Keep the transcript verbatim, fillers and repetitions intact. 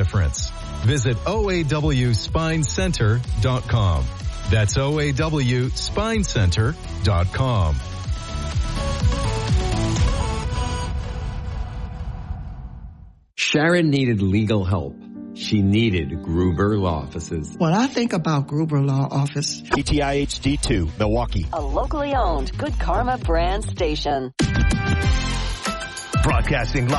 difference. Visit O A W spine center dot com. That's O A W spine center dot com. Sharon needed legal help. She needed Gruber Law Offices. When I think about Gruber Law Office, P T I H D two, Milwaukee. A locally owned Good Karma brand station. Broadcasting live.